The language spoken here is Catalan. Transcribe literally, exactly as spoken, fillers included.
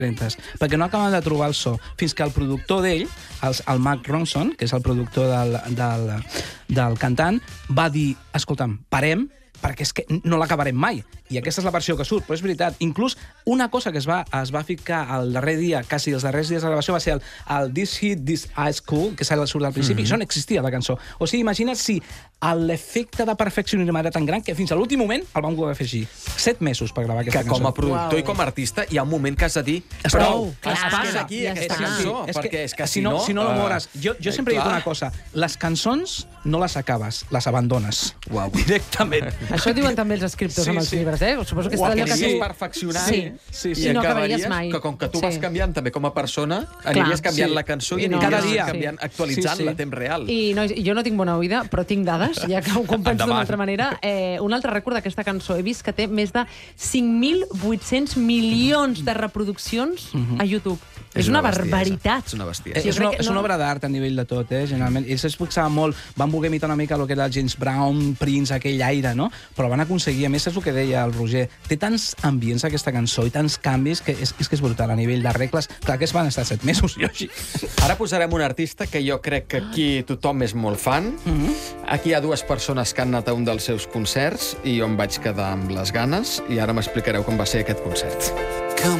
perquè no acaben de trobar el so, fins que el productor d'ell, el, el Mark Ronson, que és el productor del, del, del cantant, va dir, escolta'm, parem, perquè és que no l'acabarem mai. I aquesta és la versió que surt, però és veritat. Inclús una cosa que es va, es va ficar el darrer dia, quasi els darrers dies de gravació, va ser el, el This Hit, This High School, que surt al principi, mm-hmm. Això no existia, la cançó. O sigui, imagina't si l'efecte de perfeccionisme era tan gran que fins a l'últim moment el vam poder afegir. Set mesos per gravar aquesta que cançó. Com a productor wow. i com a artista hi ha un moment que has de dir prou, que es passa aquí ja aquesta està. cançó, és que, perquè és que si no... Si no l'amores... Uh, jo jo sempre he dit clar. una cosa, les cançons no les acabes, les abandones. Wow. Directament. Això diuen també els escriptors Sí, amb els sí. llibres, eh? Suposo que és Que allò que siguis tu... perfeccionant Sí. Sí, i sí. no acabaries acabaries mai. que com que tu Sí. vas canviant també com a persona, aniries canviant sí. la cançó i I no, aniries cada dia. canviant, Sí. actualitzant-la Sí, sí. a temps real. I nois, jo no tinc bona oïda, però tinc dades, ja que ho compenso d'una altra manera. Eh, un altre rècord d'aquesta cançó. He vist que té més de cinc mil vuit-cents milions de reproduccions a YouTube. És, és una, una barbaritat. És una bestiesa. És, és, una, és una obra d'art a nivell de tot, eh, generalment. Ells es fixava molt, van voler imitar una mica el que era el James Brown, Prince, aquell aire, no? Però van aconseguir, a més, és el que deia el Roger, té tants ambients aquesta cançó i tants canvis que és, és que és brutal a nivell de regles. Clar que es van estar set mesos, jo així. Ara posarem un artista que jo crec que aquí tothom és molt fan. Mm-hmm. Aquí hi ha dues persones que han anat a un dels seus concerts i jo em vaig quedar amb les ganes i ara m'explicareu com va ser aquest concert.